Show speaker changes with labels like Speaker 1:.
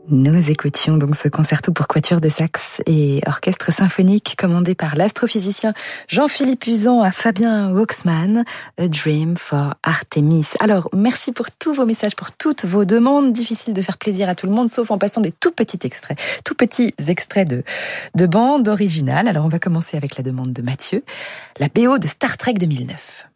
Speaker 1: Nous écoutions donc ce concerto pour quatuor de saxe et orchestre symphonique commandé par l'astrophysicien Jean-Philippe Uzan à Fabien Wauxmann, A Dream for Artemis. Alors, merci pour tous vos messages, pour toutes vos demandes. Difficile de faire plaisir à tout le monde, sauf en passant des tout petits extraits de bande originale. Alors, on va commencer avec la demande de Mathieu, la BO de Star Trek 2009.